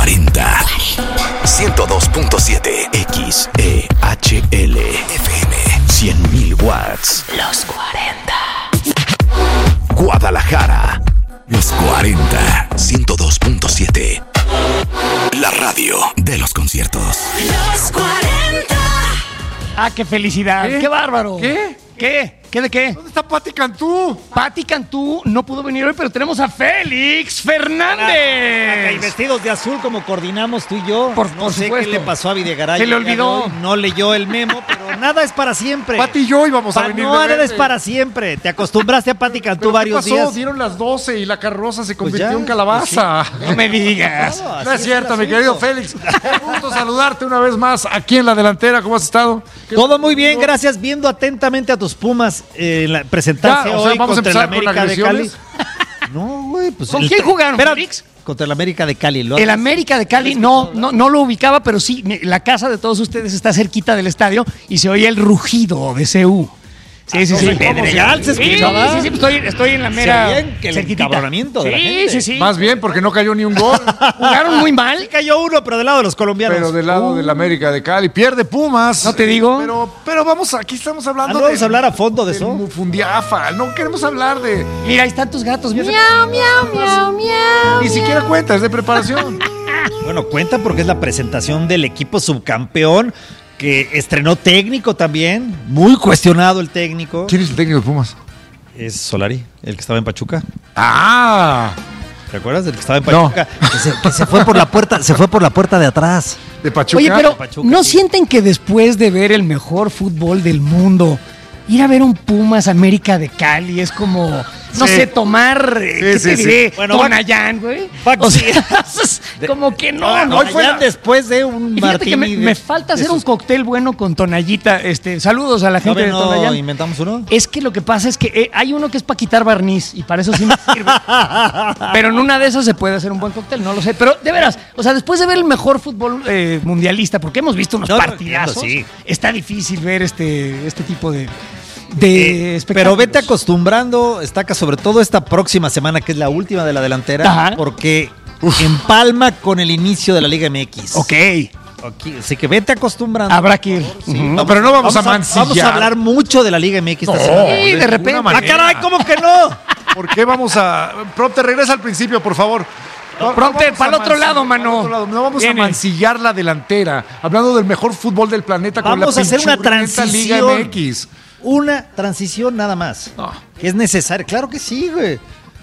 40. 102.7 XEHL FM. 100.000 watts. Los 40. Guadalajara. Los 40. 102.7. La radio de los conciertos. Los 40. ¡Ah, qué felicidad! ¡Qué bárbaro! ¿Qué? ¿Qué? ¿Qué de qué? ¿Dónde está Pati Cantú? Pati Cantú no pudo venir hoy, pero tenemos a Félix Fernández. Y vestidos de azul como coordinamos tú y yo. Por no sé supuesto. qué le pasó a Videgaray. Se le olvidó. No leyó el memo, pero nada es para siempre. Pati y yo íbamos a venir de Nada verde. es para siempre. Te acostumbraste a Pati Cantú ¿Pero varios qué pasó? días. Dieron las 12 y la carroza se convirtió ya, en calabaza. No me digas. Claro, No así es cierto, el mi querido asunto. Félix. Qué gusto saludarte una vez más aquí en la delantera. ¿Cómo has estado? Todo muy bien, gracias. Viendo atentamente a tus Pumas presentarse Ya, o sea, hoy vamos a contra el empezar con América de Cali. agresiones. No, güey, pues. ¿Con quién jugaron, Espera, Félix? Contra el América de Cali. El América de Cali no lo ubicaba, pero sí, la casa de todos ustedes está cerquita del estadio y se oye el rugido de CU. Sí. Pedregal se escuchaba. Sí, estoy en la mera Se oye que el cerquitita. encabronamiento de la gente. Sí. Más bien porque no cayó ni un gol. Jugaron muy mal. Sí cayó uno, pero del lado de los colombianos. Pero del lado del América de Cali. Pierde Pumas. ¿No te digo? Pero vamos, aquí estamos hablando ¿No vamos a hablar a fondo de eso? Fundiafa. No queremos hablar de... Mira, ahí están tus gatos. Miau, Ni siquiera cuentas de preparación. Bueno, cuenta porque es la presentación del equipo subcampeón que estrenó técnico también. Muy cuestionado el técnico. ¿Quién es el técnico de Pumas? Es Solari, el que estaba en Pachuca. Ah, ¿Te acuerdas del que estaba en No. Pachuca? Que se fue por la puerta de atrás. de Pachuca. Oye, pero Pachuca, ¿no sí. sienten que después de ver el mejor fútbol del mundo, ir a ver un Pumas América de Cali es como, no Sí. sé, tomar, ¿qué Sí, te sí. diré? Bueno, Tonayán, güey. va- O sea, es como que no. Hoy fue después de un Y fíjate que martini. me falta hacer un cóctel bueno con Tonallita. Saludos a la gente de ¿No Tonayán. inventamos uno? Es que lo que pasa es que hay uno que es para quitar barniz y para eso sí me sirve. Pero en una de esas se puede hacer un buen cóctel, no lo sé. Pero de veras, o sea, después de ver el mejor fútbol mundialista, porque hemos visto unos No, partidazos, sí. está difícil ver este tipo de Pero espectáculos. vete acostumbrando, Estaca, sobre todo esta próxima semana, que es la última de la delantera, Ajá. porque empalma con el inicio de la Liga MX. Ok, Así que vete acostumbrando. habrá que ir. Sí, Ujú. No, pero no vamos a mancillar. Vamos a hablar mucho de la Liga MX esta semana. Sí, de ninguna repente. manera. ¡Ah, caray! ¿Cómo que no? ¿Por qué vamos a... Prompte, regresa al principio, por favor. Prompte, vamos pa'l a otro lado, mano. pa'l otro lado. No vamos Viene. a mancillar la delantera. Hablando del mejor fútbol del planeta con Vamos la a hacer una pinchurrienta Liga transición. MX. Una transición nada más. No. Que es necesaria. Claro que sí, güey.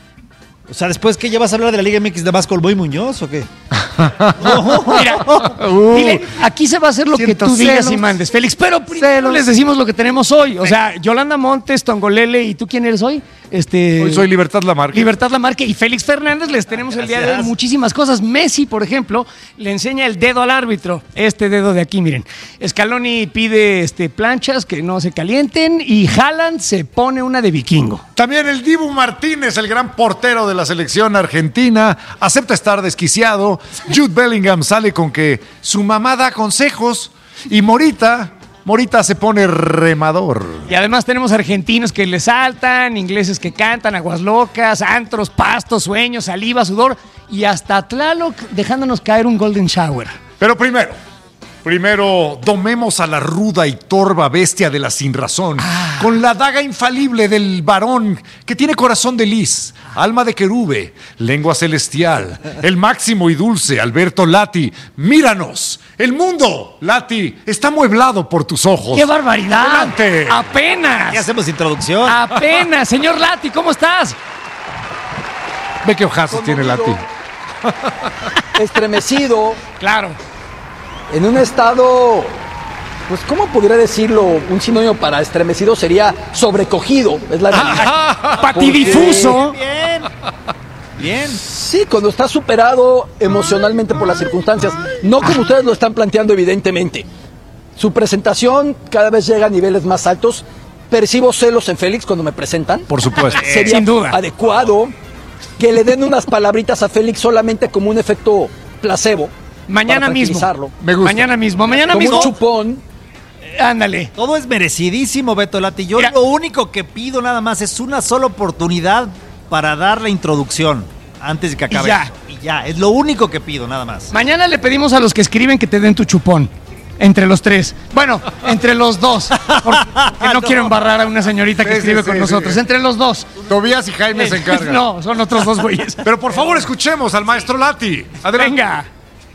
O sea, después que ya vas a hablar de la Liga MX de más con Boy Muñoz o qué. Mira, dile, aquí se va a hacer lo que Siento tú digas celos. y mandes, Félix, pero primero les decimos lo que tenemos hoy. O sea, Yolanda Montes, Tongolele, ¿y tú quién eres hoy? Hoy soy Libertad Lamarque. Libertad Lamarque y Félix Fernández. Les tenemos el día de hoy Gracias. muchísimas cosas. Messi, por ejemplo, le enseña el dedo al árbitro. Este dedo de aquí, miren. Scaloni pide planchas que no se calienten y Haaland se pone una de vikingo. También el Dibu Martínez, el gran portero de la selección argentina, acepta estar desquiciado. Jude Bellingham sale con que su mamá da consejos y Morita se pone remador. Y además tenemos argentinos que le saltan, ingleses que cantan, aguas locas, antros, pastos, sueños, saliva, sudor y hasta Tlaloc dejándonos caer un golden shower. Pero primero domemos a la ruda y torva bestia de la sinrazón, con la daga infalible del varón que tiene corazón de lis, alma de querube, lengua celestial, el máximo y dulce Alberto Lati. Míranos, el mundo, Lati, está amueblado por tus ojos. ¡Qué barbaridad! ¡Adelante! ¡Apenas! ¿Qué hacemos introducción? ¡Apenas! Señor Lati, ¿cómo estás? Ve qué ojazos tiene Lati. Estremecido, Claro. en un estado, pues, ¿cómo podría decirlo? Un sinónimo para estremecido sería sobrecogido, es la realidad. Patidifuso. Bien. Bien. Sí, cuando está superado emocionalmente por las circunstancias, no como ustedes lo están planteando evidentemente. Su presentación cada vez llega a niveles más altos. Percibo celos en Félix cuando me presentan. Por supuesto. Sería sin duda. adecuado que le den unas palabritas a Félix solamente como un efecto placebo. Mañana para mismo. tranquilizarlo. Me gusta. Mañana mismo. Mañana Como mismo. un chupón. Ándale. Todo es merecidísimo, Beto Lati. Yo Mira. lo único que pido nada más es una sola oportunidad para dar la introducción antes de que acabe. ya. Y Ya, es lo único que pido, nada más. Mañana le pedimos a los que escriben que te den tu chupón. Entre los tres. Bueno, entre los dos. Porque no quiero embarrar a una señorita que escribe con nosotros. Entre los dos. Tobías y Jaime se encargan. No, son otros dos güeyes. Pero por favor, escuchemos al maestro Lati. Adelante. Venga.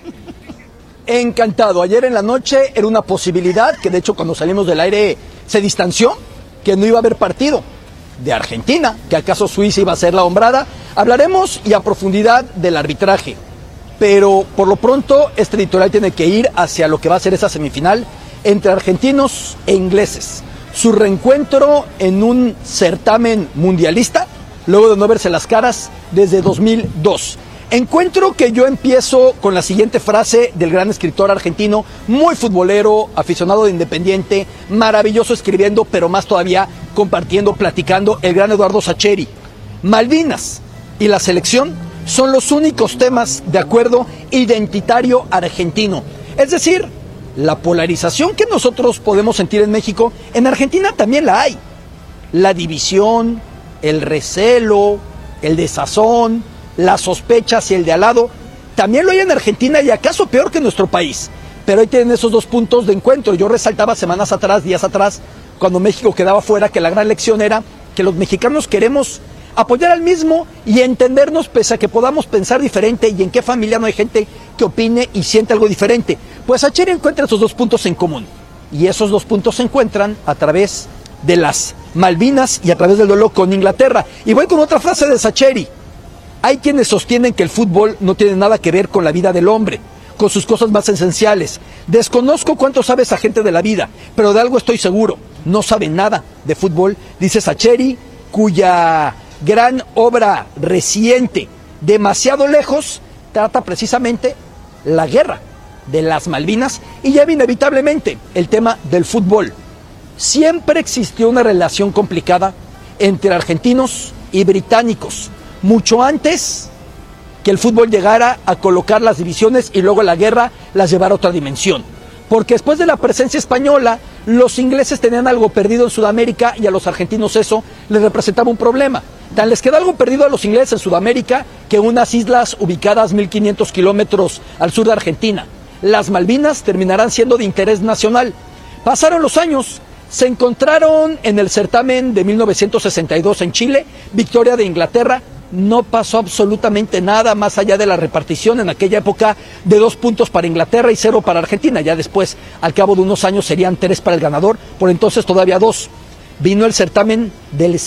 Encantado. Ayer en la noche era una posibilidad que de hecho cuando salimos del aire se distanció, que no iba a haber partido de Argentina, que acaso Suiza iba a ser la hombrada. Hablaremos y a profundidad del arbitraje. Pero por lo pronto este editorial tiene que ir hacia lo que va a ser esa semifinal entre argentinos e ingleses. Su reencuentro en un certamen mundialista, luego de no verse las caras desde 2002. Encuentro que yo empiezo con la siguiente frase del gran escritor argentino, muy futbolero, aficionado de Independiente, maravilloso escribiendo, pero más todavía compartiendo, platicando, el gran Eduardo Sacheri. Malvinas y la selección son los únicos temas de acuerdo identitario argentino. Es decir, la polarización que nosotros podemos sentir en México, en Argentina también la hay. La división, el recelo, el desazón, las sospechas y el de al lado, también lo hay en Argentina y acaso peor que en nuestro país. Pero ahí tienen esos dos puntos de encuentro. Yo resaltaba semanas atrás, días atrás, cuando México quedaba fuera, que la gran lección era que los mexicanos queremos apoyar al mismo y entendernos pese a que podamos pensar diferente y en qué familia no hay gente que opine y siente algo diferente. Pues Sacheri encuentra esos dos puntos en común y esos dos puntos se encuentran a través de las Malvinas y a través del duelo con Inglaterra. Y voy con otra frase de Sacheri. Hay quienes sostienen que el fútbol no tiene nada que ver con la vida del hombre, con sus cosas más esenciales. Desconozco cuánto sabe esa gente de la vida, pero de algo estoy seguro. No sabe nada de fútbol, dice Sacheri, cuya gran obra reciente, demasiado lejos, trata precisamente la guerra de las Malvinas y lleva inevitablemente el tema del fútbol. Siempre existió una relación complicada entre argentinos y británicos, mucho antes que el fútbol llegara a colocar las divisiones y luego la guerra las llevara a otra dimensión. Porque después de la presencia española, los ingleses tenían algo perdido en Sudamérica y a los argentinos eso les representaba un problema. Tan les quedó algo perdido a los ingleses en Sudamérica que unas islas ubicadas 1500 kilómetros al sur de Argentina. Las Malvinas terminarán siendo de interés nacional. Pasaron los años, se encontraron en el certamen de 1962 en Chile, victoria de Inglaterra. No pasó absolutamente nada más allá de la repartición en aquella época de 2 puntos para Inglaterra y 0 para Argentina. Ya después, al cabo de unos años, serían 3 para el ganador, por entonces todavía 2. Vino el certamen del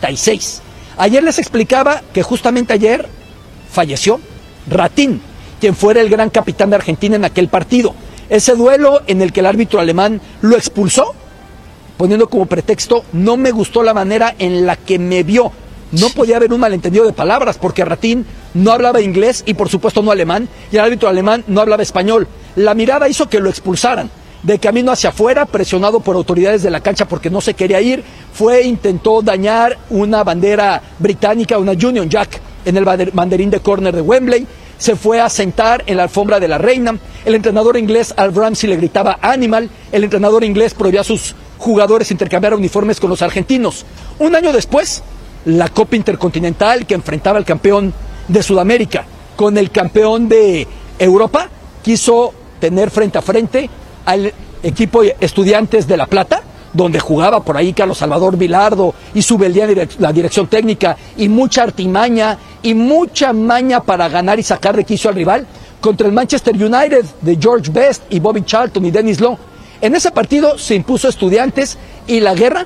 66. Ayer les explicaba que justamente ayer falleció Ratín, quien fuera el gran capitán de Argentina en aquel partido. Ese duelo en el que el árbitro alemán lo expulsó, poniendo como pretexto, no me gustó la manera en la que me vio. No podía haber un malentendido de palabras, porque Ratín no hablaba inglés y por supuesto no alemán, y el árbitro alemán no hablaba español. La mirada hizo que lo expulsaran. De camino hacia afuera, presionado por autoridades de la cancha porque no se quería ir, intentó dañar una bandera británica, una Union Jack, en el banderín de córner de Wembley. Se fue a sentar en la alfombra de la reina. El entrenador inglés Al Ramsey le gritaba "Animal". El entrenador inglés prohibía a sus jugadores intercambiar uniformes con los argentinos. Un año después, la Copa Intercontinental, que enfrentaba al campeón de Sudamérica con el campeón de Europa, quiso tener frente a frente al equipo Estudiantes de La Plata, donde jugaba por ahí Carlos Salvador Vilardo y Subeldía la dirección técnica, y mucha artimaña y mucha maña para ganar y sacar de quicio al rival, contra el Manchester United de George Best y Bobby Charlton y Dennis Law. En ese partido se impuso Estudiantes y la guerra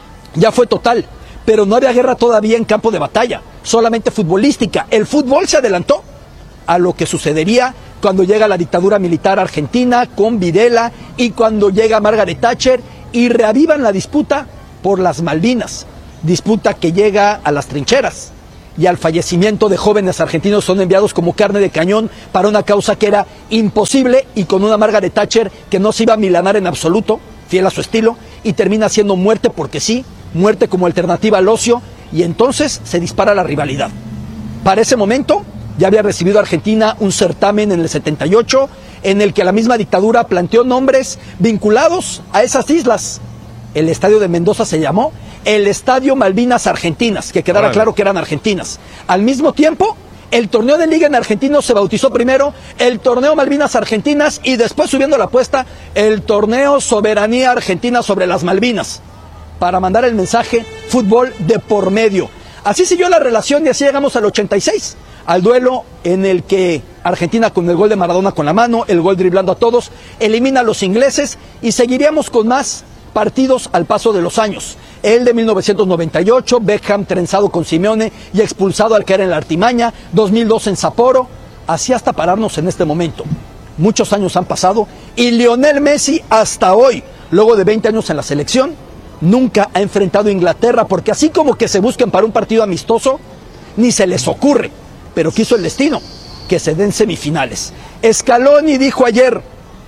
ya fue total, pero no había guerra todavía en campo de batalla, solamente futbolística. El fútbol se adelantó a lo que sucedería cuando llega la dictadura militar argentina con Videla y cuando llega Margaret Thatcher y reavivan la disputa por las Malvinas, disputa que llega a las trincheras y al fallecimiento de jóvenes argentinos. Son enviados como carne de cañón para una causa que era imposible y con una Margaret Thatcher que no se iba a milanar en absoluto, fiel a su estilo, y termina siendo muerte porque sí, muerte como alternativa al ocio, y entonces se dispara la rivalidad. Para ese momento ya había recibido Argentina un certamen en el 78 en el que la misma dictadura planteó nombres vinculados a esas islas. El estadio de Mendoza se llamó el Estadio Malvinas Argentinas, que quedara claro que eran argentinas. Al mismo tiempo, El torneo de Liga en Argentino se bautizó primero el Torneo Malvinas Argentinas y después, subiendo la apuesta, el Torneo Soberanía Argentina sobre las Malvinas, para mandar el mensaje fútbol de por medio. Así siguió la relación y así llegamos al 86, al duelo en el que Argentina, con el gol de Maradona con la mano, el gol driblando a todos, elimina a los ingleses, y seguiríamos con más partidos al paso de los años. El de 1998, Beckham trenzado con Simeone y expulsado al caer en la artimaña, 2002 en Sapporo, así hasta pararnos en este momento. Muchos años han pasado y Lionel Messi hasta hoy, luego de 20 años en la selección, nunca ha enfrentado a Inglaterra, porque así como que se busquen para un partido amistoso, ni se les ocurre, pero quiso el destino que se den semifinales. Scaloni dijo ayer: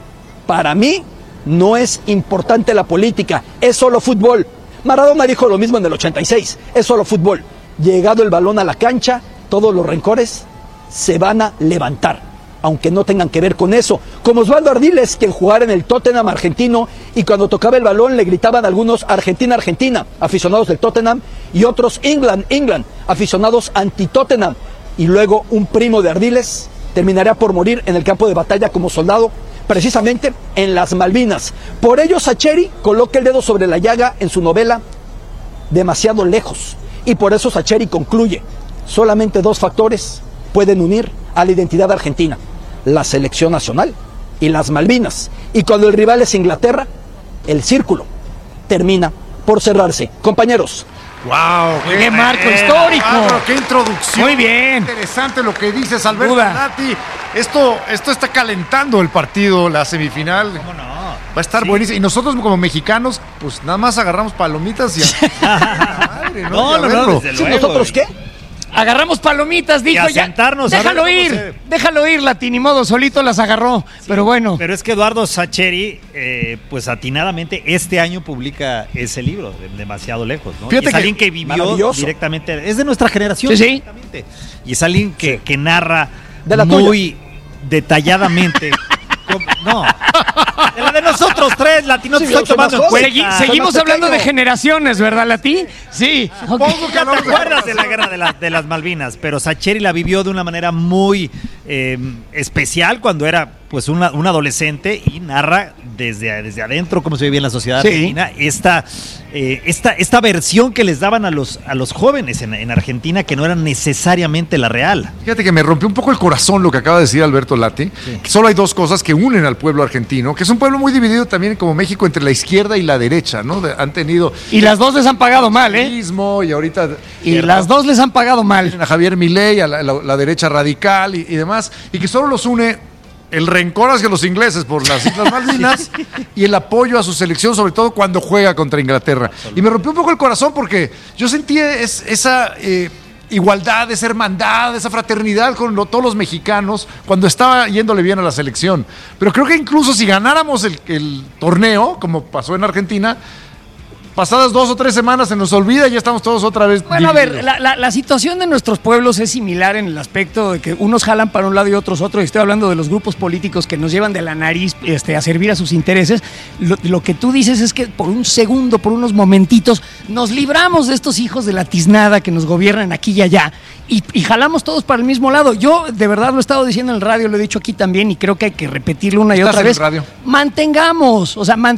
para mí no es importante la política, es solo fútbol. Maradona dijo lo mismo en el 86, es solo fútbol. Llegado el balón a la cancha, todos los rencores se van a levantar, aunque no tengan que ver con eso. Como Osvaldo Ardiles, quien jugara en el Tottenham argentino, y cuando tocaba el balón le gritaban algunos Argentina, Argentina, aficionados del Tottenham, y otros England, England, aficionados anti-Tottenham. Y luego un primo de Ardiles terminaría por morir en el campo de batalla como soldado, precisamente en las Malvinas. Por ello, Sacheri coloca el dedo sobre la llaga en su novela Demasiado Lejos. Y por eso Sacheri concluye: solamente dos factores pueden unir a la identidad argentina: la selección nacional y las Malvinas. Y cuando el rival es Inglaterra, el círculo termina por cerrarse. Compañeros, ¡Wow! ¡Qué marco histórico! ¡Qué introducción! Muy bien. Interesante lo que dices, Alberto Lati. Esto está calentando el partido, la semifinal. ¿Cómo no? Va a estar buenísimo. Y nosotros, como mexicanos, pues nada más agarramos palomitas y madre, No, desde luego. ¿nosotros qué? Agarramos palomitas, dijo Y a sentarnos, a Déjalo ver cómo ir, déjalo ir, Lati, ni modo, solito las agarró. Pero bueno. Pero es que Eduardo Sacheri, pues atinadamente, este año publica ese libro, Demasiado Lejos, ¿no? Fíjate es alguien que vivió directamente, es de nuestra generación. Sí, sí. Directamente. Y es alguien que narra De la muy detalladamente. No, de la de nosotros tres, Lati, no te Sí, estoy soy tomando en más cuenta. joven. Seguimos Soy más hablando de pequeño. generaciones, ¿verdad, Lati? Sí. Supongo que ¿Ya te hablamos de acuerdas de la guerra de las Malvinas? Pero Sacheri la vivió de una manera muy especial cuando era pues un adolescente, y narra desde adentro cómo se vivía en la sociedad argentina esta versión que les daban a los jóvenes en Argentina, que no era necesariamente la real. Fíjate que me rompió un poco el corazón lo que acaba de decir Alberto Lati. Que solo hay dos cosas que unen al pueblo argentino, que es un pueblo muy dividido también como México entre la izquierda y la derecha, ¿no? Han tenido Y las dos les han pagado mal, ¿eh? mismo y ahorita Y las dos les han pagado mal. a Javier Milei, a la derecha radical y demás, y que solo los une el rencor hacia los ingleses por las Islas Malvinas y el apoyo a su selección, sobre todo cuando juega contra Inglaterra. Y me rompió un poco el corazón porque yo sentí esa igualdad, esa hermandad, esa fraternidad con todos los mexicanos cuando estaba yéndole bien a la selección. Pero creo que incluso si ganáramos el torneo, como pasó en Argentina, pasadas 2 o 3 semanas se nos olvida y ya estamos todos otra vez Bueno, a ver, divididos. la situación de nuestros pueblos es similar en el aspecto de que unos jalan para un lado y otros otro, y estoy hablando de los grupos políticos que nos llevan de la nariz a servir a sus intereses. Lo que tú dices es que por un segundo, por unos momentitos, nos libramos de estos hijos de la tiznada que nos gobiernan aquí y allá, y jalamos todos para el mismo lado. Yo de verdad lo he estado diciendo en el radio, lo he dicho aquí también, y creo que hay que repetirlo una y ¿Estás otra en el vez. radio? Mantengamos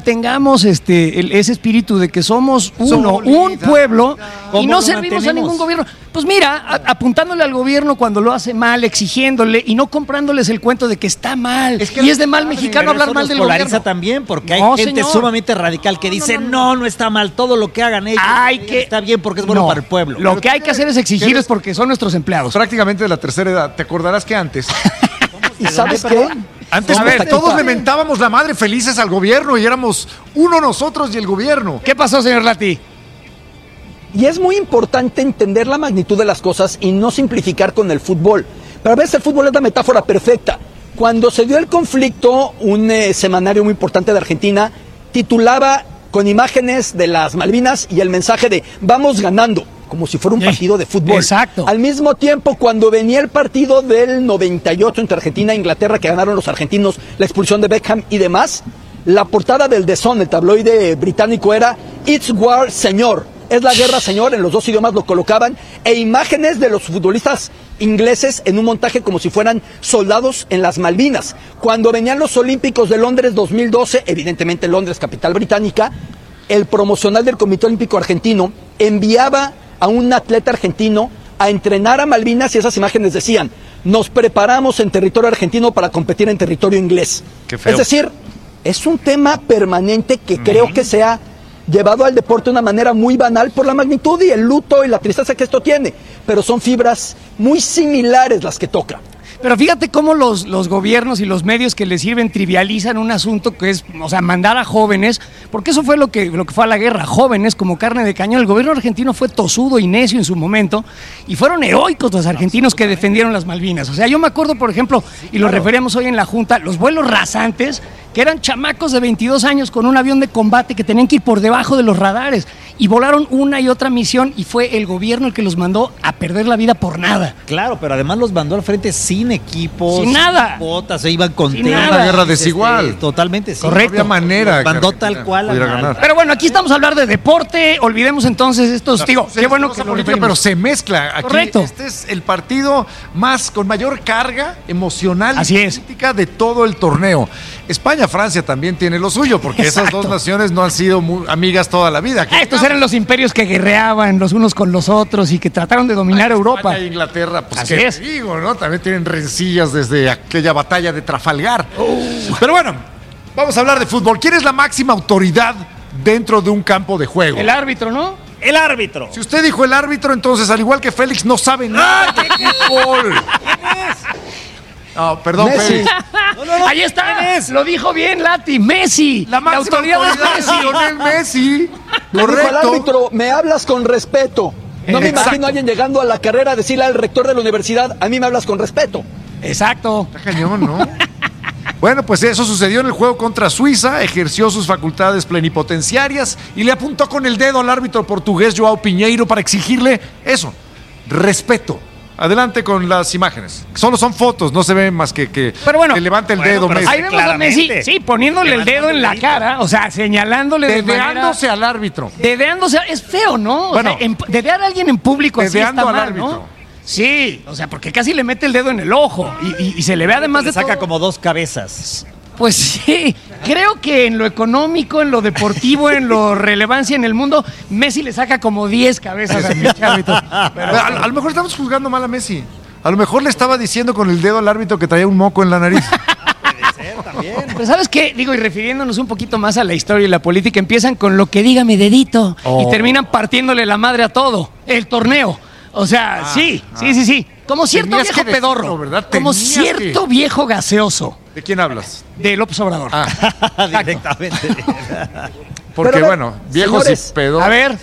ese espíritu de que somos uno, un pueblo, y ¿Cómo no lo servimos a mantenemos? ningún gobierno. Pues mira, apuntándole al gobierno cuando lo hace mal, exigiéndole y no comprándoles el cuento de que está mal. Y es de mal mexicano hablar mal del polariza gobierno. también, porque No, hay gente señor. sumamente radical que dice no está mal, todo lo que hagan ellos está bien porque es bueno No, para el pueblo. Lo que hay que hacer es exigir, es porque son nuestros empleados. Prácticamente de la tercera edad. ¿Te acordarás que antes? ¿y sabes qué? Antes A ver, todos le mentábamos la madre felices al gobierno y éramos uno nosotros y el gobierno. ¿Qué pasó, señor Lati? Y es muy importante entender la magnitud de las cosas y no simplificar con el fútbol. Pero a veces el fútbol es la metáfora perfecta. Cuando se dio el conflicto, un semanario muy importante de Argentina titulaba con imágenes de las Malvinas y el mensaje de vamos ganando, como si fuera un partido de fútbol. Exacto. Al mismo tiempo, cuando venía el partido del 98 entre Argentina e Inglaterra, que ganaron los argentinos, la expulsión de Beckham y demás, la portada del The Sun, el tabloide británico, era It's War, señor. es la guerra, señor, en los dos idiomas lo colocaban, e imágenes de los futbolistas ingleses en un montaje como si fueran soldados en las Malvinas. Cuando venían los Olímpicos de Londres 2012, evidentemente Londres, capital británica, el promocional del Comité Olímpico Argentino enviaba a un atleta argentino a entrenar a Malvinas y esas imágenes decían: nos preparamos en territorio argentino para competir en territorio inglés. Qué feo. Es decir, es un tema permanente que creo que se ha llevado al deporte de una manera muy banal por la magnitud y el luto y la tristeza que esto tiene, pero son fibras muy similares las que toca. Pero fíjate cómo los gobiernos y los medios que les sirven trivializan un asunto que es, o sea, mandar a jóvenes, porque eso fue lo que fue a la guerra, jóvenes como carne de cañón. El gobierno argentino fue tosudo y necio en su momento, y fueron heroicos los argentinos que defendieron las Malvinas. O sea, yo me acuerdo, por ejemplo, y lo referíamos hoy en la Junta, los vuelos rasantes, que eran chamacos de 22 años con un avión de combate que tenían que ir por debajo de los radares, y volaron una y otra misión, y fue el gobierno el que los mandó a perder la vida por nada. Claro, pero además los mandó al frente sin equipos, sin nada, botas, se iban con sin temas, una guerra desigual. Totalmente, sí. Correcto. No había manera. Los mandó que tal Argentina cual. pudiera ganar. Pero bueno, aquí estamos a hablar de deporte, olvidemos entonces estos, digo, qué bueno que lo política, referimos. pero se mezcla. Aquí, correcto. este es el partido con mayor carga emocional Así y es. política de todo el torneo. España-Francia también tiene lo suyo, porque esas dos naciones no han sido muy amigas toda la vida. Estos eran los imperios que guerreaban los unos con los otros y que trataron de dominar Europa. España e Inglaterra, pues Así qué es. te digo, ¿no? También tienen rencillas desde aquella batalla de Trafalgar. Pero bueno, vamos a hablar de fútbol. ¿Quién es la máxima autoridad dentro de un campo de juego? El árbitro, ¿no? El árbitro. Si usted dijo el árbitro, entonces, al igual que Félix, no sabe nada de fútbol. No, perdón, Messi. Félix. Ahí está, lo dijo bien Lati, Messi. La máxima autoridad es Lionel Messi. Le dijo al Correcto. árbitro: me hablas con respeto. No me Exacto. imagino a alguien llegando a la carrera a decirle al rector de la universidad: a mí me hablas con respeto. Exacto. Está cañón, ¿no? Bueno, pues eso sucedió en el juego contra Suiza, ejerció sus facultades plenipotenciarias y le apuntó con el dedo al árbitro portugués João Pinheiro para exigirle eso, respeto. Adelante con las imágenes. Solo son fotos, no se ve más que Pero bueno, que levante el bueno, dedo pero Messi. Ahí vemos a Messi, claramente. sí, poniéndole el dedo en la Levantando el cara, o sea, señalándole de manera... Dedeándose al árbitro. Dedeándose, es feo, ¿no? O Bueno, sea, dedear a alguien en público así está dedeando al mal, árbitro. ¿no? Sí, o sea, porque casi le mete el dedo en el ojo y se le ve además Le de saca todo. como dos cabezas. Pues sí, creo que en lo económico, en lo deportivo, en lo relevancia en el mundo, Messi le saca como 10 cabezas al pinche árbitro. Pero a lo mejor estamos juzgando mal a Messi. A lo mejor le estaba diciendo con el dedo al árbitro que traía un moco en la nariz. Pues ¿sabes qué? Digo, y refiriéndonos un poquito más a la historia y la política, empiezan con lo que diga mi dedito y terminan partiéndole la madre a todo, el torneo. O sea, sí. Como cierto Tenías viejo que decirlo, pedorro, ¿verdad? como Tenías cierto viejo gaseoso ¿De quién hablas? de López Obrador. Directamente. Porque, Pero, bueno, viejos señores, y pedos. A ver,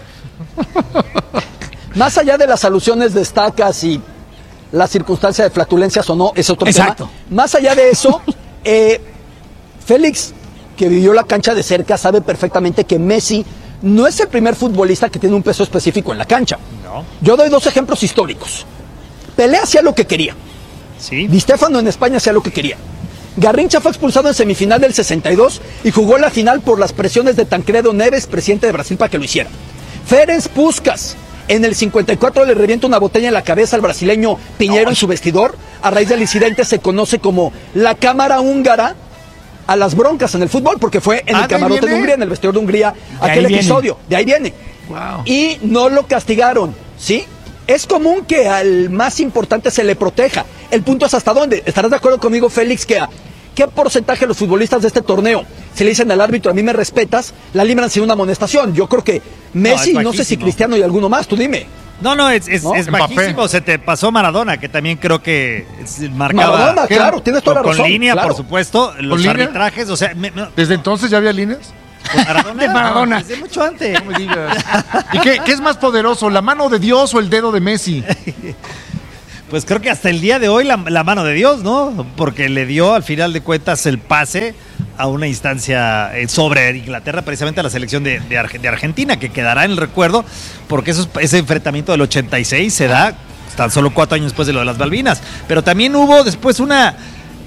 Más allá de las alusiones de estacas y la circunstancia de flatulencias o no, es otro Exacto. tema. Más allá de eso, Félix, que vivió la cancha de cerca, sabe perfectamente que Messi no es el primer futbolista que tiene un peso específico en la cancha. No. Yo doy dos ejemplos históricos. Pelé hacía lo que quería. Sí. Di Stéfano en España hacía lo que quería. Garrincha fue expulsado en semifinal del 62 y jugó la final por las presiones de Tancredo Neves, presidente de Brasil, para que lo hiciera. Ferenc Puskás en el 54 le revienta una botella en la cabeza al brasileño Piñero en su vestidor. A raíz del incidente se conoce como la cámara húngara a las broncas en el fútbol, porque fue en el ¿de ahí camarote de viene? Hungría, en el vestidor de Hungría, ahí aquel viene. episodio. De ahí viene. Wow. Y no lo castigaron, ¿sí? Es común que al más importante se le proteja. El punto es hasta dónde. ¿Estarás de acuerdo conmigo, Félix, que qué porcentaje de los futbolistas de este torneo, si le dicen al árbitro, a mí me respetas, la libran sin una amonestación? Yo creo que Messi, no sé si bajísimo. Cristiano y alguno más, tú dime. No, es Mbappé. bajísimo. Se te pasó Maradona, que también creo que marcaba. Maradona, claro, tienes toda la con razón. línea, claro. por supuesto. Los línea? arbitrajes, o sea, ¿Desde entonces ya había líneas? con Maradona. De Maradona. Desde mucho antes. No me digas. ¿Y qué es más poderoso, la mano de Dios o el dedo de Messi? Pues creo que hasta el día de hoy la mano de Dios, ¿no? Porque le dio al final de cuentas el pase a una instancia sobre Inglaterra, precisamente a la selección de Argentina, que quedará en el recuerdo, porque ese enfrentamiento del 86 se da tan solo 4 años después de lo de las Malvinas. Pero también hubo después una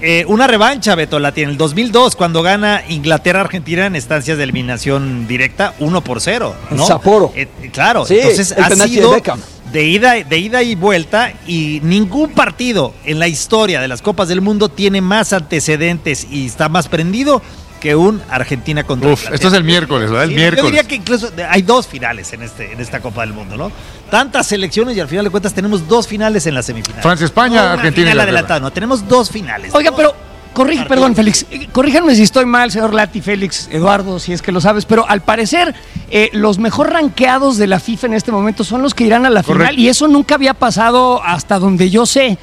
Una revancha, Beto, la tiene el 2002, cuando gana Inglaterra-Argentina en estancias de eliminación directa 1-0, ¿no? En Sapporo. Claro, Sí, entonces el ha penalti sido de Beckham. de ida y vuelta, y ningún partido en la historia de las Copas del Mundo tiene más antecedentes y está más prendido que un Argentina contra Inglaterra. Esto es el miércoles, ¿verdad? El Sí, miércoles. yo diría que incluso hay 2 finales en esta Copa del Mundo, ¿no? Tantas selecciones y al final de cuentas tenemos 2 finales en las semifinales. Francia-España, No una Argentina, final Inglaterra. adelantada, no, tenemos 2 finales. Oiga, pero perdón, Félix, corríjanme si estoy mal, señor Lati, Félix, Eduardo, si es que lo sabes, pero al parecer los mejor rankeados de la FIFA en este momento son los que irán a la final, y eso nunca había pasado hasta donde yo sé.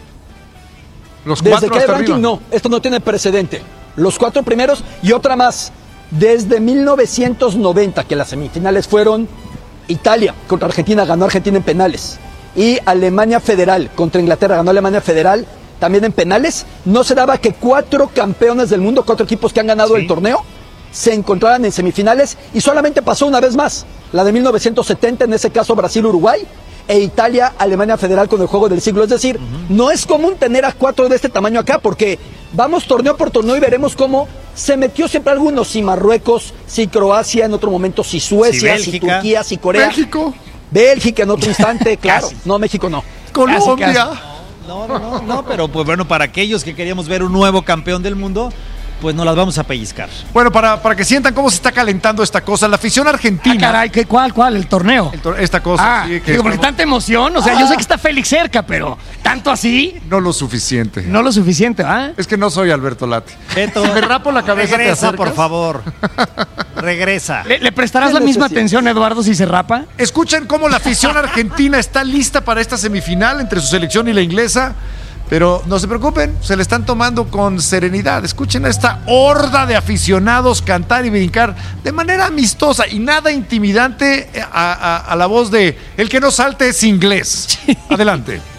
Los Desde 4 que hay hasta ranking, arriba. no, esto no tiene precedente. Los 4 primeros y otra más. Desde 1990, que las semifinales fueron Italia contra Argentina, ganó Argentina en penales. Y Alemania Federal contra Inglaterra, ganó Alemania Federal también en penales. No se daba que 4 campeones del mundo, 4 equipos que han ganado el torneo, se encontraran en semifinales, y solamente pasó una vez más, la de 1970, en ese caso Brasil-Uruguay, e Italia-Alemania Federal con el juego del siglo. Es decir, no es común tener a 4 de este tamaño acá, porque vamos torneo por torneo y veremos cómo se metió siempre algunos, si Marruecos, si Croacia, en otro momento si Suecia, si Bélgica. Turquía, si Corea. México. Bélgica en otro instante, claro. No, México no. Colombia. No, pero pues bueno, para aquellos que queríamos ver un nuevo campeón del mundo, pues nos las vamos a pellizcar. Bueno, para que sientan cómo se está calentando esta cosa, la afición Ah, argentina. caray, ¿cuál? ¿El torneo? Esta cosa. Ah, sí, que digo, porque estamos- tanta emoción, o sea, yo sé que está Félix cerca, pero tanto así, No lo suficiente. no lo suficiente, ¿ah? Es que no soy Alberto Lati. Beto, Si me rapo la cabeza, ¿te regresa, acercas? por favor. Regresa. ¿Le prestarás ¿Qué la misma necesidad? atención a Eduardo si se rapa? Escuchen cómo la afición argentina está lista para esta semifinal entre su selección y la inglesa. Pero no se preocupen, se le están tomando con serenidad. Escuchen a esta horda de aficionados cantar y brincar de manera amistosa y nada intimidante a la voz de el que no salte es inglés. Adelante.